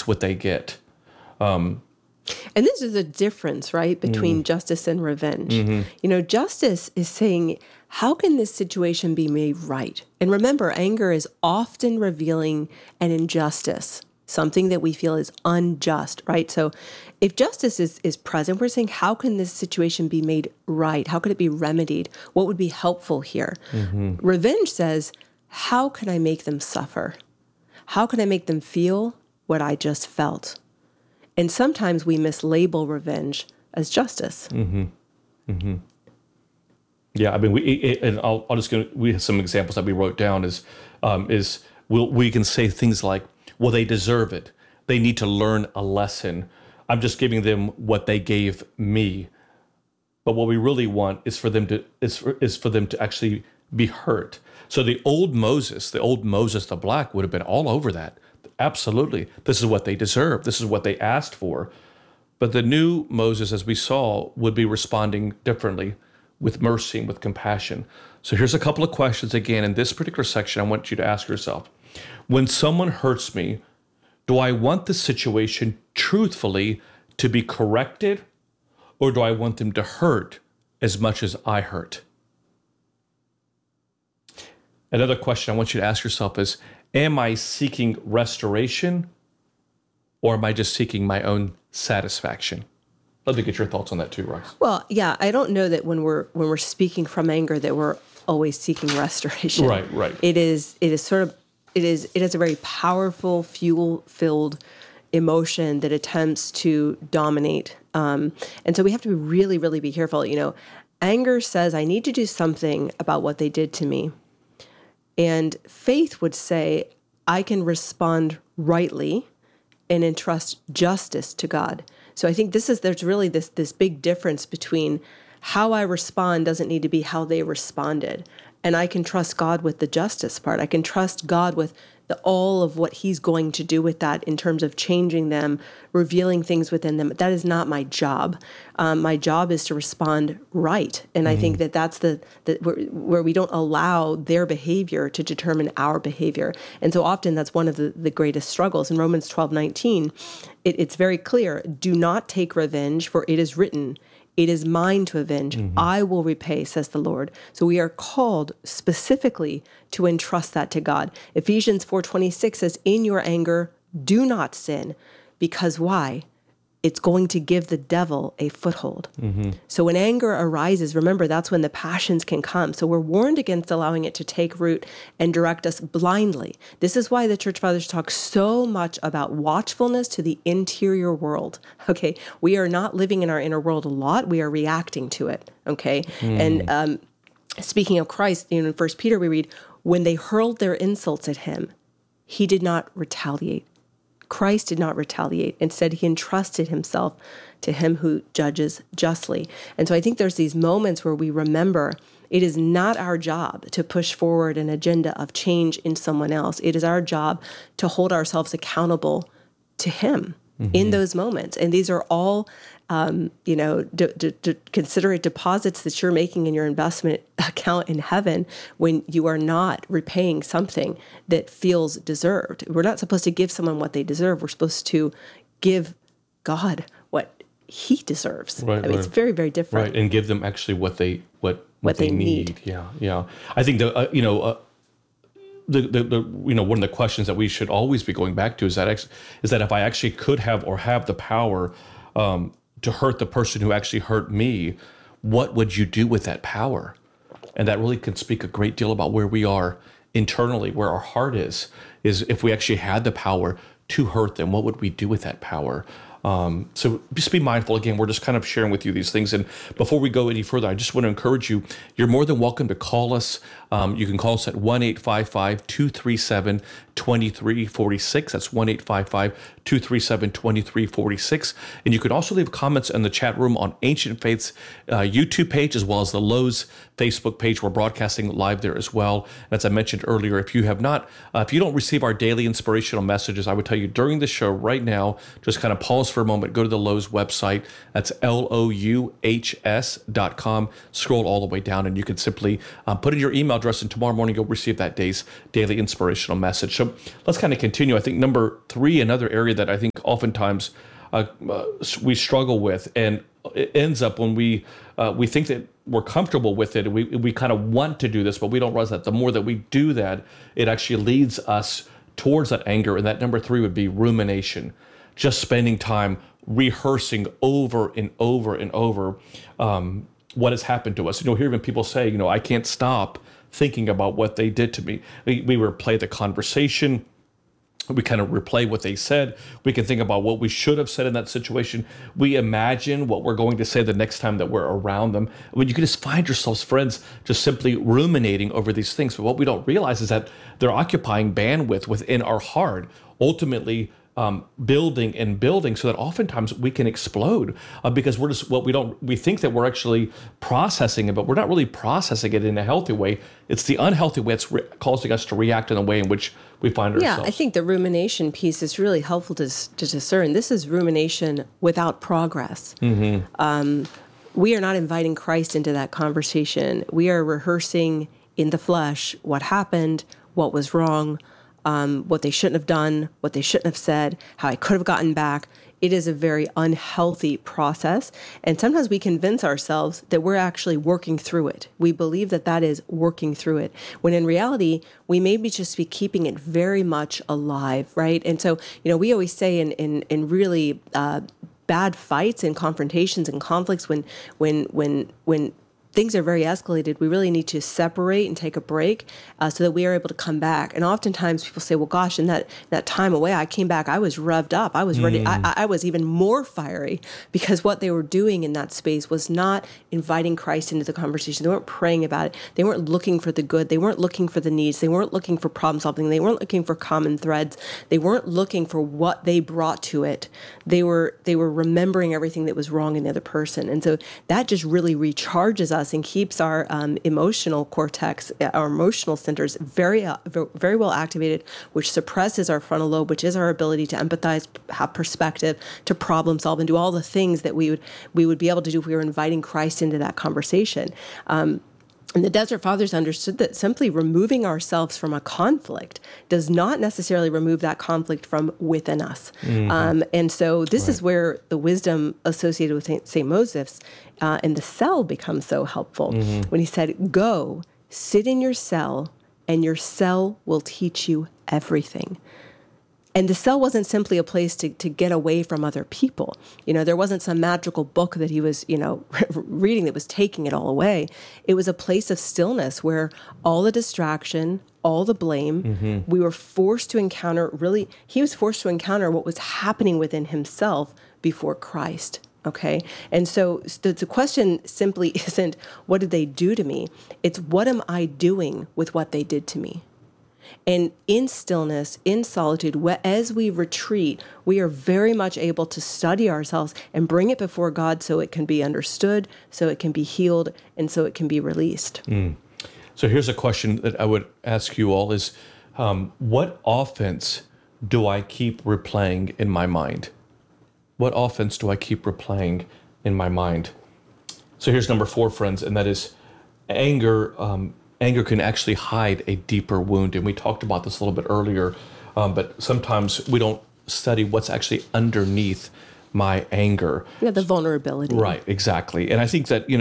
that's what they get. And this is a difference, right, between justice and revenge. Justice is saying, how can this situation be made right? And remember, anger is often revealing an injustice, something that we feel is unjust, right? So if justice is present, we're saying, how can this situation be made right? How could it be remedied? What would be helpful here? Revenge says, how can I make them suffer? How can I make them feel what I just felt? And sometimes we mislabel revenge as justice. Yeah, I mean, we have some examples that we wrote down. We can say things like, well, they deserve it. They need to learn a lesson. I'm just giving them what they gave me. But what we really want is for them to actually be hurt. So the old Moses the Black would have been all over that. Absolutely. This is what they deserve. This is what they asked for. But the new Moses, as we saw, would be responding differently with mercy and with compassion. So here's a couple of questions again. In this particular section, I want you to ask yourself, when someone hurts me, do I want the situation truthfully to be corrected, or do I want them to hurt as much as I hurt? Another question I want you to ask yourself is, am I seeking restoration, or am I just seeking my own satisfaction? Love to get your thoughts on that too, Rice. Well, yeah, I don't know that when we're speaking from anger that we're always seeking restoration. Right. It is a very powerful, fuel-filled emotion that attempts to dominate. And so we have to really, really be careful. Anger says, I need to do something about what they did to me. And faith would say, I can respond rightly and entrust justice to God. So I think there's really this big difference between how I respond doesn't need to be how they responded. And I can trust God with the justice part. I can trust God with all of what he's going to do with that in terms of changing them, revealing things within them. That is not my job. My job is to respond right. And I think that's where we don't allow their behavior to determine our behavior. And so often that's one of the greatest struggles. In Romans 12:19, it's very clear, do not take revenge, for it is written, it is mine to avenge. I will repay, says the Lord. So we are called specifically to entrust that to God. Ephesians 4:26 says, in your anger, do not sin. Because why? It's going to give the devil a foothold. So when anger arises, remember, that's when the passions can come. So we're warned against allowing it to take root and direct us blindly. This is why the church fathers talk so much about watchfulness to the interior world. Okay, we are not living in our inner world a lot. We are reacting to it. Okay, and speaking of Christ, in 1 Peter we read, when they hurled their insults at him, he did not retaliate. Christ did not retaliate. Instead, he entrusted himself to him who judges justly. And so I think there's these moments where we remember it is not our job to push forward an agenda of change in someone else. It is our job to hold ourselves accountable to him in those moments. And these are all, consider it deposits that you're making in your investment account in heaven when you are not repaying something that feels deserved. We're not supposed to give someone what they deserve. We're supposed to give God what he deserves. Right, It's very, very different. Right, and give them actually what they need. Yeah. I think one of the questions that we should always be going back to is that if I actually could have the power to hurt the person who actually hurt me, what would you do with that power? And that really can speak a great deal about where we are internally, where our heart is if we actually had the power to hurt them, what would we do with that power? So just be mindful. Again, we're just kind of sharing with you these things. And before we go any further, I just want to encourage you, you're more than welcome to call us. You can call us at 1-855-237-2346. That's 1-855-237-2346. And you can also leave comments in the chat room on Ancient Faith's YouTube page, as well as the Lowe's Facebook page. We're broadcasting live there as well. And as I mentioned earlier, if you don't receive our daily inspirational messages, I would tell you during the show right now, just kind of pause for a moment, go to the Lowe's website. That's LOUHS.com. Scroll all the way down, and you can simply put in your email address, and tomorrow morning you'll receive that day's daily inspirational message. So let's kind of continue. I think number 3, another area that I think oftentimes we struggle with, and it ends up when we think that we're comfortable with it, and we kind of want to do this, but we don't realize that the more that we do that, it actually leads us towards that anger. And that number 3 would be rumination, just spending time rehearsing over and over and over what has happened to us. And you'll hear even people say, I can't stop thinking about what they did to me. We replay the conversation. We kind of replay what they said. We can think about what we should have said in that situation. We imagine what we're going to say the next time that we're around them. I mean, you can just find yourselves, friends, just simply ruminating over these things. But what we don't realize is that they're occupying bandwidth within our heart, ultimately building and building, so that oftentimes we can explode because we're just we think that we're actually processing it, but we're not really processing it in a healthy way. It's the unhealthy way that's causing us to react in the way in which we find ourselves. Yeah, I think the rumination piece is really helpful to discern. This is rumination without progress. We are not inviting Christ into that conversation. We are rehearsing in the flesh what happened, what was wrong, what they shouldn't have done, what they shouldn't have said, how I could have gotten back. It is a very unhealthy process. And sometimes we convince ourselves that we're actually working through it. We believe that that is working through it, when in reality, we may just be keeping it very much alive, right? And so, we always say in really bad fights and confrontations and conflicts, when things are very escalated, we really need to separate and take a break so that we are able to come back. And oftentimes people say, well, gosh, in that time away, I came back, I was revved up. I was ready. I was even more fiery because what they were doing in that space was not inviting Christ into the conversation. They weren't praying about it. They weren't looking for the good. They weren't looking for the needs. They weren't looking for problem solving. They weren't looking for common threads. They weren't looking for what they brought to it. They were remembering everything that was wrong in the other person. And so that just really recharges us and keeps our emotional cortex, our emotional centers very well activated, which suppresses our frontal lobe, which is our ability to empathize, have perspective, to problem solve, and do all the things that we would be able to do if we were inviting Christ into that conversation. And the Desert Fathers understood that simply removing ourselves from a conflict does not necessarily remove that conflict from within us. And so this is where the wisdom associated with St. Moses in the cell becomes so helpful. When he said, go, sit in your cell, and your cell will teach you everything. And the cell wasn't simply a place to get away from other people. There wasn't some magical book that he was, reading that was taking it all away. It was a place of stillness where all the distraction, all the blame, we were forced to encounter, he was forced to encounter what was happening within himself before Christ. Okay. And so the question simply isn't, what did they do to me? It's, what am I doing with what they did to me? And in stillness, in solitude, as we retreat, we are very much able to study ourselves and bring it before God so it can be understood, so it can be healed, and so it can be released. So here's a question that I would ask you all is, what offense do I keep replaying in my mind? What offense do I keep replaying in my mind? So here's number 4, friends, and that is anger. Anger can actually hide a deeper wound. And we talked about this a little bit earlier, but sometimes we don't study what's actually underneath my anger. Yeah, the vulnerability. Right, exactly. And I think that,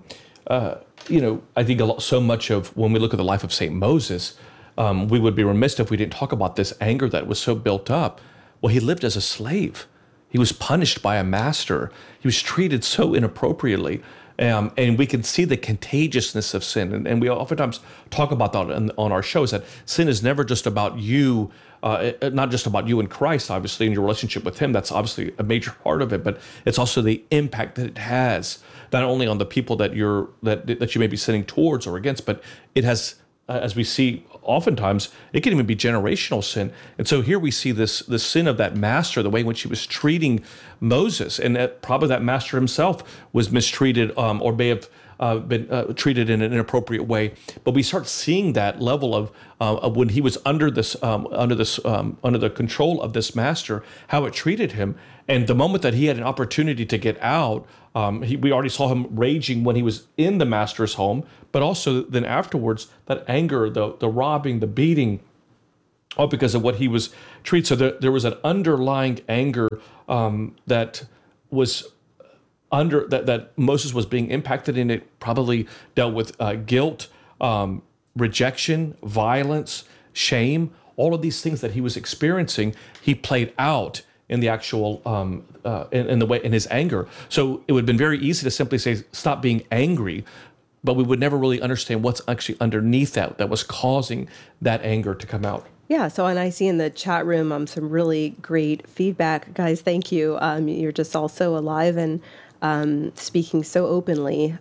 I think so much of when we look at the life of St. Moses, we would be remiss if we didn't talk about this anger that was so built up. Well, he lived as a slave. He was punished by a master. He was treated so inappropriately. And we can see the contagiousness of sin. And we oftentimes talk about that on our shows, that sin is never just about you, not just about you and Christ, obviously, and your relationship with him. That's obviously a major part of it, but it's also the impact that it has, not only on the people that you may be sinning towards or against, but it has, as we see oftentimes, it can even be generational sin. And so here we see the sin of that master, the way in which he was treating Moses, and probably that master himself was mistreated or may have been treated in an inappropriate way. But we start seeing that level of when he was under the control of this master, how it treated him. And the moment that he had an opportunity to get out, we already saw him raging when he was in the master's home, but also then afterwards, that anger, the robbing, the beating, all because of what he was treated. So there was an underlying anger that was that Moses was being impacted in. It probably dealt with guilt, rejection, violence, shame, all of these things that he was experiencing. He played out in the actual in the way in his anger. So it would have been very easy to simply say, "Stop being angry," but we would never really understand what's actually underneath that was causing that anger to come out. Yeah, so and I see in the chat room some really great feedback. Guys, thank you. You're just all so alive and speaking so openly.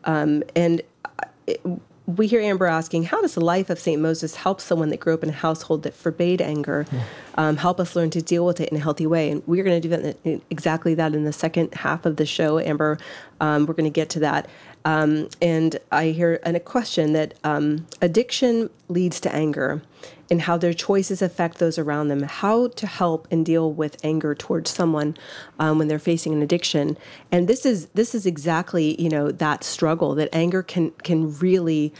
We hear Amber asking, how does the life of St. Moses help someone that grew up in a household that forbade anger, help us learn to deal with it in a healthy way? And we're going to do exactly that in the second half of the show, Amber. We're going to get to that. And I hear a question that addiction leads to anger and how their choices affect those around them, how to help and deal with anger towards someone when they're facing an addiction. And this is exactly, that struggle, that anger can really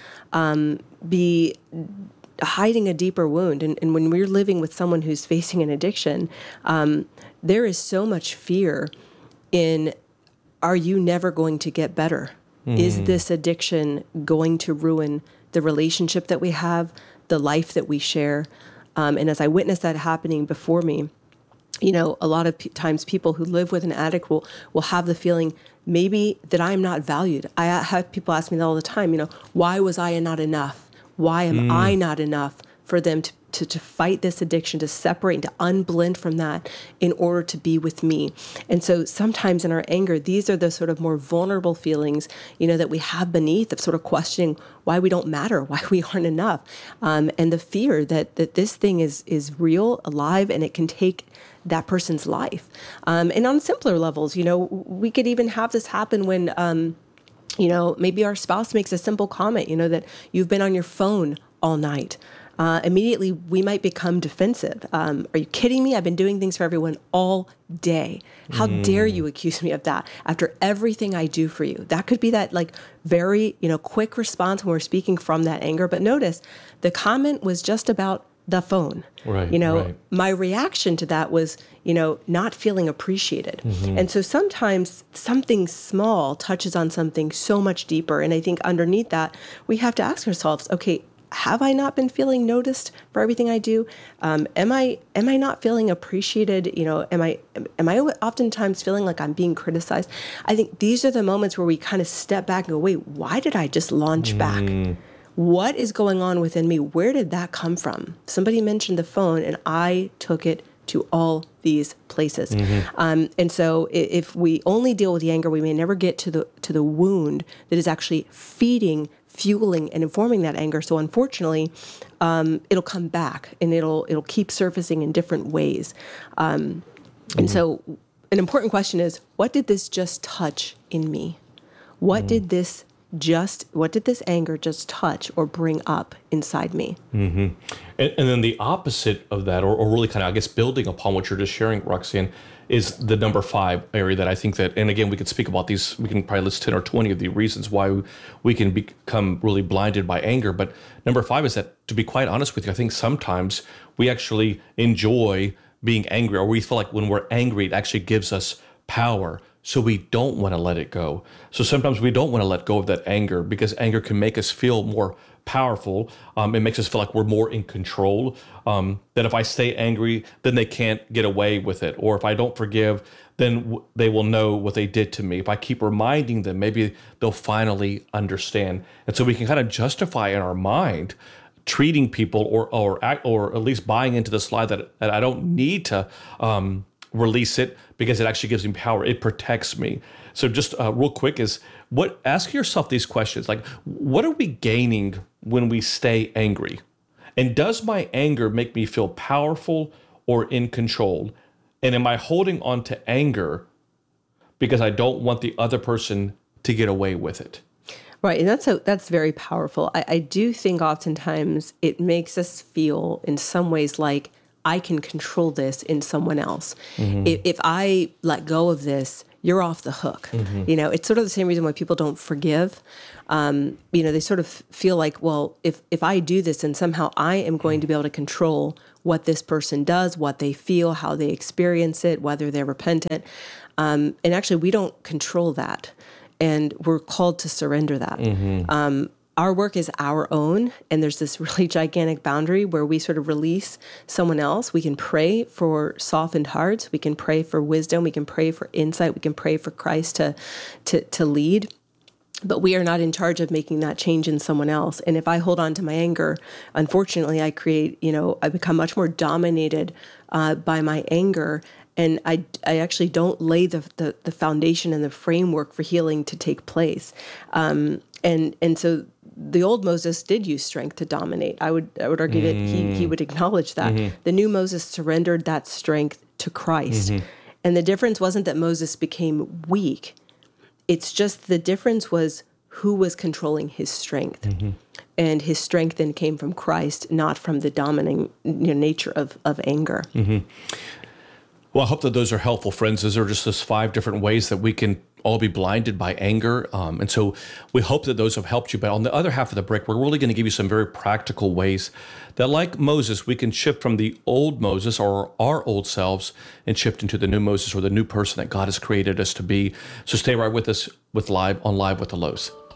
be hiding a deeper wound. And when we're living with someone who's facing an addiction, there is so much fear in, are you never going to get better? Is this addiction going to ruin the relationship that we have, the life that we share? And as I witnessed that happening before me, a lot of times people who live with an addict will have the feeling maybe that I'm not valued. I have people ask me that all the time, why was I not enough? Why am I not enough for them to fight this addiction, to separate, and to unblend from that in order to be with me? And so sometimes in our anger, these are the sort of more vulnerable feelings, that we have beneath of sort of questioning why we don't matter, why we aren't enough. And the fear that this thing is real, alive, and it can take that person's life. And on simpler levels, we could even have this happen when, maybe our spouse makes a simple comment, that you've been on your phone all night. Immediately we might become defensive. Are you kidding me? I've been doing things for everyone all day. How dare you accuse me of that after everything I do for you? That could be that very, quick response when we're speaking from that anger. But notice the comment was just about the phone. Right. Right. My reaction to that was, not feeling appreciated. And so sometimes something small touches on something so much deeper. And I think underneath that, we have to ask ourselves, okay, have I not been feeling noticed for everything I do? Am I not feeling appreciated? Am I oftentimes feeling like I'm being criticized? I think these are the moments where we kind of step back and go, wait, why did I just launch back? What is going on within me? Where did that come from? Somebody mentioned the phone and I took it to all these places. And so if we only deal with the anger, we may never get to the wound that is actually feeding, fueling, and informing that anger. So unfortunately, it'll come back and it'll keep surfacing in different ways. And so an important question is, what did this just touch in me? What did this anger just touch or bring up inside me? And then the opposite of that, or really kind of, I guess, building upon what you're just sharing, Roxanne, is the number 5 area that I think that, and again, we could speak about these, we can probably list 10 or 20 of the reasons why we can become really blinded by anger. But number 5 is that, to be quite honest with you, I think sometimes we actually enjoy being angry, or we feel like when we're angry, it actually gives us power. So we don't want to let it go. So sometimes we don't want to let go of that anger because anger can make us feel more powerful. It makes us feel like we're more in control. That if I stay angry, then they can't get away with it. Or if I don't forgive, then they will know what they did to me. If I keep reminding them, maybe they'll finally understand. And so we can kind of justify in our mind treating people or at least buying into this lie that I don't need to release it because it actually gives me power. It protects me. So just real quick ask yourself these questions. Like, what are we gaining when we stay angry? And does my anger make me feel powerful or in control? And am I holding on to anger because I don't want the other person to get away with it? Right. And that's very powerful. I do think oftentimes it makes us feel in some ways like I can control this in someone else. If I let go of this, you're off the hook. It's sort of the same reason why people don't forgive. They sort of feel like, well, if I do this, then somehow I am going to be able to control what this person does, what they feel, how they experience it, whether they're repentant. And actually, we don't control that. And we're called to surrender that. Our work is our own, and there's this really gigantic boundary where we sort of release someone else. We can pray for softened hearts. We can pray for wisdom. We can pray for insight. We can pray for Christ to lead. But we are not in charge of making that change in someone else. And if I hold on to my anger, unfortunately, I become much more dominated by my anger. And I actually don't lay the foundation and the framework for healing to take place. And so the old Moses did use strength to dominate. I would argue that he would acknowledge that. The new Moses surrendered that strength to Christ. And the difference wasn't that Moses became weak. It's just the difference was who was controlling his strength. And his strength then came from Christ, not from the dominating nature of anger. Well, I hope that those are helpful, friends. Those are just those 5 different ways that we can all be blinded by anger. And so we hope that those have helped you. But on the other half of the brick, we're really going to give you some very practical ways that, like Moses, we can shift from the old Moses or our old selves and shift into the new Moses or the new person that God has created us to be. So stay right with us on Live with the Lows.